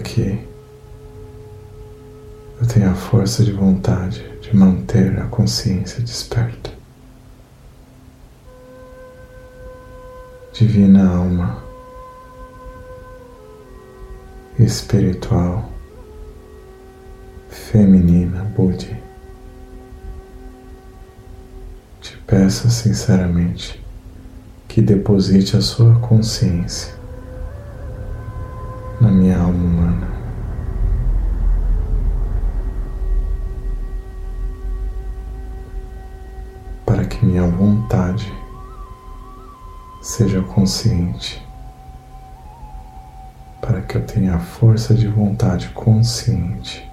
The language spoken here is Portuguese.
que eu tenha a força de vontade de manter a consciência desperta. Divina alma espiritual feminina Budi, te peço sinceramente que deposite a sua consciência na minha alma humana, para que minha vontade seja consciente, para que eu tenha a força de vontade consciente